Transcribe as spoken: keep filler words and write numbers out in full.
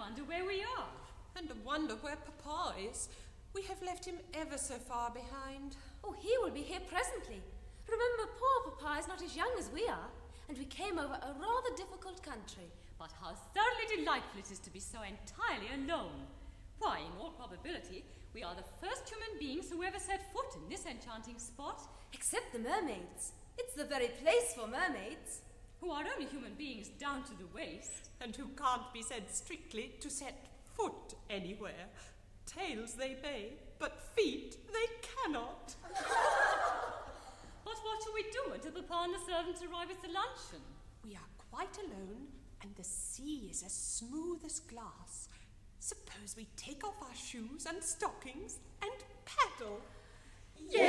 wonder where we are. And wonder where Papa is. We have left him ever so far behind. Oh, he will be here presently. Remember, poor Papa is not as young as we are, and we came over a rather difficult country. But how thoroughly delightful it is to be so entirely alone. Why, in all probability, we are the first human beings who ever set foot in this enchanting spot. Except the mermaids. It's the very place for mermaids. Who are only human beings down to the waist. And who can't be said strictly to set foot anywhere. Tails they may, but feet they cannot. But what shall we do until Papa and the servants arrive with the luncheon? We are quite alone, and the sea is as smooth as glass. Suppose we take off our shoes and stockings and paddle. Yes!